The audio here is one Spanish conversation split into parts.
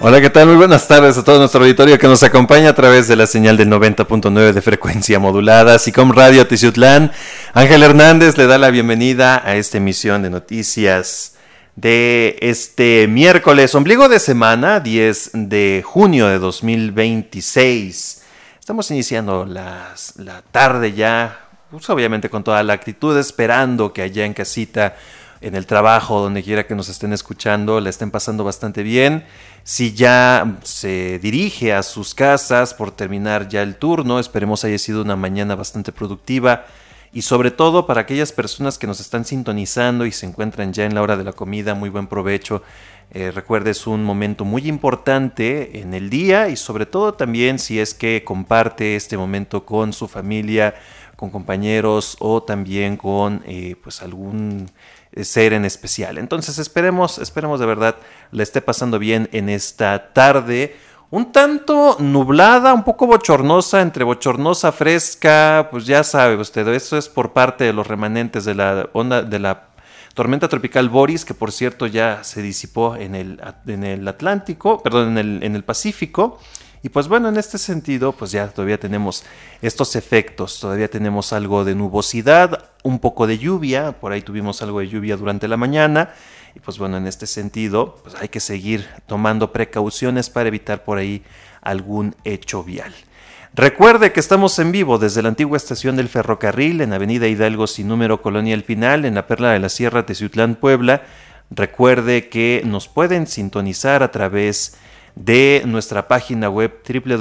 Hola, ¿qué tal? Muy buenas tardes a todo nuestro auditorio que nos acompaña a través de la señal del 90.9 de frecuencia modulada, SICOM Radio Teciutlán. Ángel Hernández le da la bienvenida a esta emisión de noticias de este miércoles, ombligo de semana, 10 de junio de 2026. Estamos iniciando la tarde ya, pues obviamente con toda la actitud, esperando que allá en casita, en el trabajo, donde quiera que nos estén escuchando, la estén pasando bastante bien. Si ya se dirige a sus casas por terminar ya el turno, esperemos haya sido una mañana bastante productiva. Y sobre todo para aquellas personas que nos están sintonizando y se encuentran ya en la hora de la comida, muy buen provecho. Recuerde, es un momento muy importante en el día y sobre todo también si es que comparte este momento con su familia, con compañeros o también con pues algún ser en especial. Entonces esperemos de verdad la esté pasando bien en esta tarde, un tanto nublada, un poco bochornosa, entre bochornosa, fresca, pues ya sabe usted, eso es por parte de los remanentes de la onda de la tormenta tropical Boris, que por cierto ya se disipó en el Atlántico, perdón, en el Pacífico. Y pues bueno, en este sentido, pues ya todavía tenemos estos efectos, todavía tenemos algo de nubosidad, un poco de lluvia, por ahí tuvimos algo de lluvia durante la mañana, y pues bueno, en este sentido, pues hay que seguir tomando precauciones para evitar por ahí algún hecho vial. Recuerde que estamos en vivo desde la antigua estación del ferrocarril en Avenida Hidalgo sin número, Colonia El Pinal, en la Perla de la Sierra, Teciutlán, Puebla. Recuerde que nos pueden sintonizar a través de nuestra página web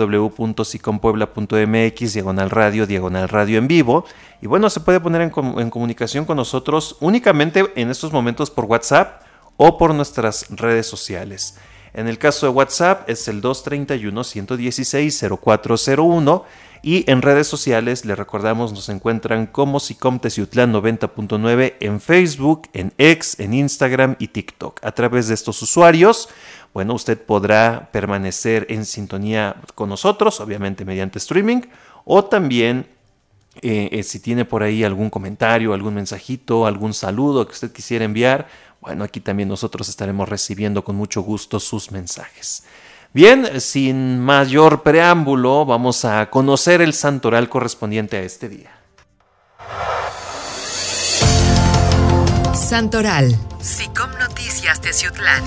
www.sicompuebla.mx, /radio en vivo. Y bueno, se puede poner en comunicación con nosotros únicamente en estos momentos por WhatsApp o por nuestras redes sociales. En el caso de WhatsApp es el 231-116-0401 y en redes sociales, les recordamos, nos encuentran como SICOM Teciutlán 90.9 en Facebook, en X, en Instagram y TikTok. A través de estos usuarios, bueno, usted podrá permanecer en sintonía con nosotros, obviamente mediante streaming, o también si tiene por ahí algún comentario, algún mensajito, algún saludo que usted quisiera enviar, bueno, aquí también nosotros estaremos recibiendo con mucho gusto sus mensajes. Bien, sin mayor preámbulo, vamos a conocer el santoral correspondiente a este día. Santoral. SICOM Noticias Teciutlán.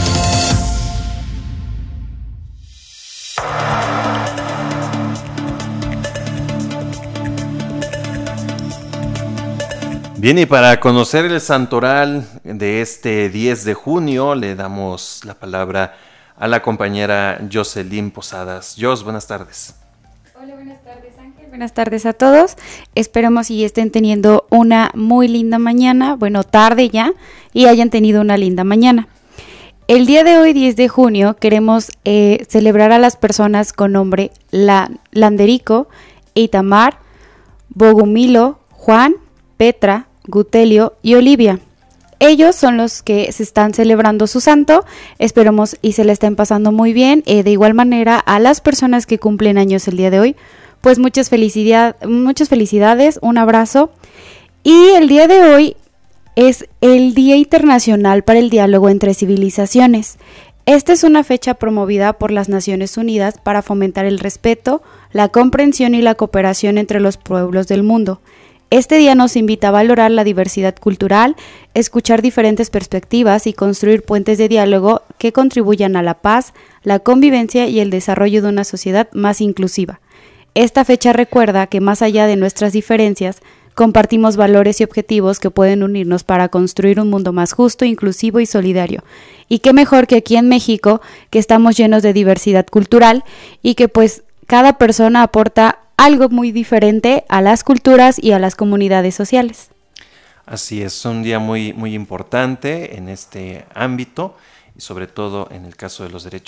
Bien, y para conocer el santoral de este 10 de junio, le damos la palabra a la compañera Jocelyn Posadas. Jos, buenas tardes. Hola, buenas tardes, Ángel. Buenas tardes a todos. Esperemos y estén teniendo una muy linda mañana, bueno, tarde ya, y hayan tenido una linda mañana. El día de hoy, 10 de junio, queremos celebrar a las personas con nombre Landerico, Itamar, Bogumilo, Juan, Petra, Gutelio y Olivia. Ellos son los que se están celebrando su santo. Esperemos y se le estén pasando muy bien. De igual manera, a las personas que cumplen años el día de hoy, pues muchas felicidades, un abrazo. Y el día de hoy es el Día Internacional para el Diálogo entre Civilizaciones. Esta es una fecha promovida por las Naciones Unidas para fomentar el respeto, la comprensión y la cooperación entre los pueblos del mundo. Este día nos invita a valorar la diversidad cultural, escuchar diferentes perspectivas y construir puentes de diálogo que contribuyan a la paz, la convivencia y el desarrollo de una sociedad más inclusiva. Esta fecha recuerda que más allá de nuestras diferencias, compartimos valores y objetivos que pueden unirnos para construir un mundo más justo, inclusivo y solidario. Y qué mejor que aquí en México, que estamos llenos de diversidad cultural y que pues cada persona aporta algo muy diferente a las culturas y a las comunidades sociales. Así es un día muy, muy importante en este ámbito y sobre todo en el caso de los derechos